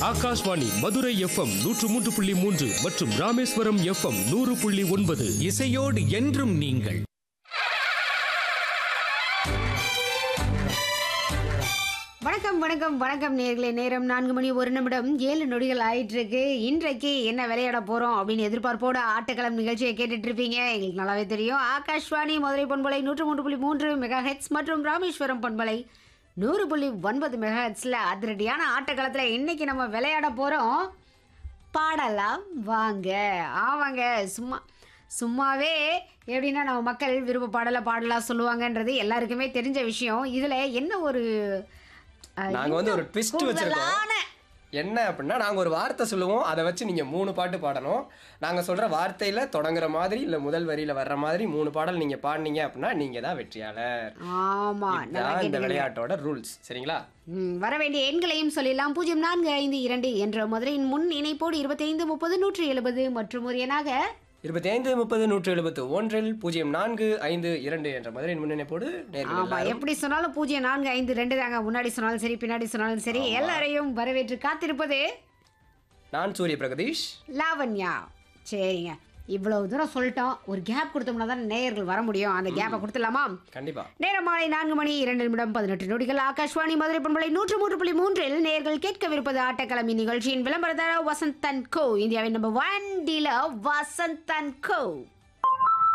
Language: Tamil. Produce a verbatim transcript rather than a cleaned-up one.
ஆகாஷ்வாணி மதுரை எஃப்எம் நூற்று மூன்று புள்ளி மூன்று மற்றும் ராமேஸ்வரம் எஃப்எம் நூறு புள்ளி ஒன்பது. இசையோடு என்றும் நீங்கள். வணக்கம் வணக்கம் வணக்கம் நேர்களே. நேரம் நான்கு மணி ஒரு நிமிடம் ஏழு நொடிகள் ஆயிட்டு இருக்கு. இன்றைக்கு என்ன விளையாட போறோம் அப்படின்னு எதிர்பார்ப்போட ஆட்டக்களம் நிகழ்ச்சியை கேட்டுட்டு இருப்பீங்க. எங்களுக்கு நல்லாவே தெரியும். ஆகாஷ்வாணி மதுரை பண்பலை நூற்று மூன்று புள்ளி மூன்று மெகா ஹெட்ஸ் மற்றும் ராமேஸ்வரம் பண்பலை நூறு புள்ளி ஒன்பது மெகா ஹெட்ஸ்ல அதிரடியான ஆட்டக்களத்துல இன்னைக்கு நம்ம விளையாட போறோம். பாடலாம் வாங்க. ஆவாங்க. சும்மா சும்மாவே எப்படின்னா நம்ம மக்கள் விருப்ப பாடலை பாடலாம் சொல்லுவாங்கன்றது எல்லாருக்குமே தெரிஞ்ச விஷயம். இதுல என்ன ஒரு நாங்க வந்து ஒரு ட்விஸ்ட் வச்சிருக்கோம். என்ன அப்படின்னா, நாங்க ஒரு வார்த்தை சொல்லுவோம், அதை வச்சு நீங்க மூணு பாட்டு பாடணும். நாங்க சொல்ற வார்த்தையில தொடங்குற மாதிரி இல்ல முதல் வரியில வர்ற மாதிரி மூணு பாடல் நீங்க பாடினீங்க அப்படின்னா நீங்க தான் வெற்றியாளர். ஆமா, இந்த விளையாட்டோட ரூல்ஸ். சரிங்களா? வர வேண்டிய எண்களையும் சொல்லிடலாம். பூஜ்ஜியம் நான்கு ஐந்து இரண்டு என்ற மதுரையின் முன் இணைப்போடு இருபத்தி ஐந்து முப்பது நூற்றி எழுபது மற்றும் ஒரு எண்ணாக இருபத்தி ஐந்து முப்பது நூற்றி எழுபத்து ஒன்றில் பூஜ்ஜியம் நான்கு ஐந்து இரண்டு என்ற மதுரையின் முன்னிணைப்போடு. ஆமா, எப்படி சொன்னாலும் பூஜ்ஜியம் நான்கு ஐந்து ரெண்டு தாங்க. முன்னாடி சொன்னாலும் சரி, பின்னாடி சொன்னாலும் சரி, எல்லாரையும் வரவேற்று காத்திருப்பது நான் சூரிய பிரகதீஷ், லாவண்யா. சரிங்க, இவ்வளவு தூரம் சொல்லிட்டோம். ஒரு கேப் கொடுத்தோம்னா தான் நேயர்கள் வர முடியும். அந்த கேப்பை கொடுத்துடலாமா? கண்டிப்பா. நேரம் மாலை நான்கு மணி இரண்டு நிமிடம் பதினெட்டு நொடிகள். ஆகாஷ்வாணி மதுரை பண்பலை நூற்று மூன்று புள்ளி மூன்றில் நேயர்கள் கேட்கவிருப்பது ஆட்டக்கிழமை நிகழ்ச்சியின் விளம்பரதார வசந்த் அண்ட் கோ, இந்தியாவின் number one dealer Vasanth and go.